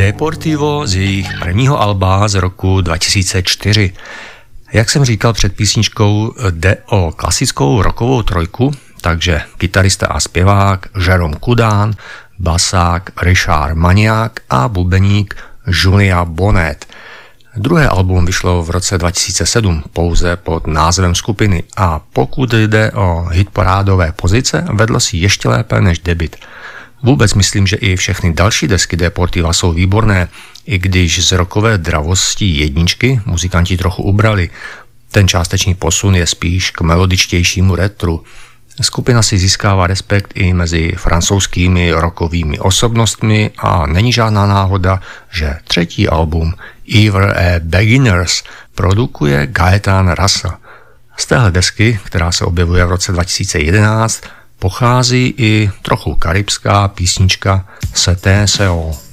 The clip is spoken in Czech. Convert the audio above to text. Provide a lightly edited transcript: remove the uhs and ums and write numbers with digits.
Deportivo z jejich prvního alba z roku 2004. Jak jsem říkal před písničkou, jde o klasickou rockovou trojku, takže kytarista a zpěvák Jerome Kudán, basák Richard Maniak a bubeník Julia Bonnet. Druhé album vyšlo v roce 2007 pouze pod názvem skupiny a pokud jde o hitparádové pozice, vedlo si ještě lépe než debut. Vůbec myslím, že i všechny další desky Deportiva jsou výborné, i když z rockové dravosti jedničky muzikanti trochu ubrali. Ten částečný posun je spíš k melodičtějšímu retru. Skupina si získává respekt i mezi francouzskými rockovými osobnostmi a není žádná náhoda, že třetí album Ever a Beginners produkuje Gaetan Rasa. Z téhle desky, která se objevuje v roce 2011, pochází i trochu karibská písnička C'était Seo.